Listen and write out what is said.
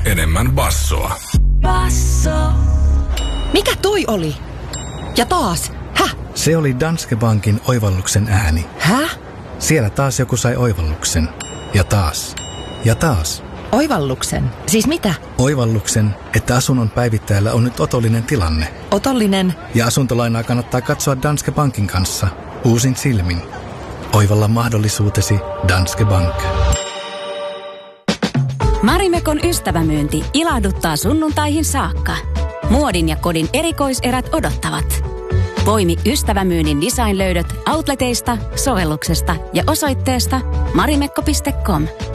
enemmän bassoa. Basso. Mikä toi oli? Ja taas. Häh? Se oli Danske Bankin oivalluksen ääni. Häh? Siellä taas joku sai oivalluksen. Ja taas. Ja taas. Oivalluksen? Siis mitä? Oivalluksen, että asunnon päivittäjällä on nyt otollinen tilanne. Otollinen? Ja asuntolainaa kannattaa katsoa Danske Bankin kanssa. Uusin silmin. Oivalla mahdollisuutesi Danske Bank. Marimekon ystävämyynti ilahduttaa sunnuntaihin saakka. Muodin ja kodin erikoiserät odottavat. Poimi ystävämyynnin designlöydöt outleteista, sovelluksesta ja osoitteesta marimekko.com.